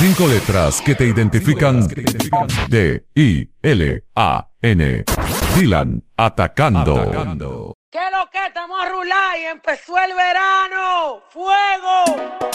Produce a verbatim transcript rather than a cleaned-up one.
Cinco letras que te identifican. D I L A N. Dylan Atacando. ¿Qué es lo que estamos a rular y empezó el verano? ¡Fuego!